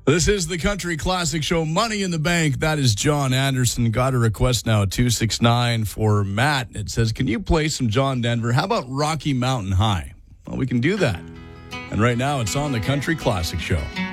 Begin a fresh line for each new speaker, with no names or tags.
This is the Country Classic Show, Money in the Bank. That is John Anderson. Got a request now at 269 for Matt. It says, can you play some John Denver? How about Rocky Mountain High? Well, we can do that. And right now, it's on the Country Classic Show.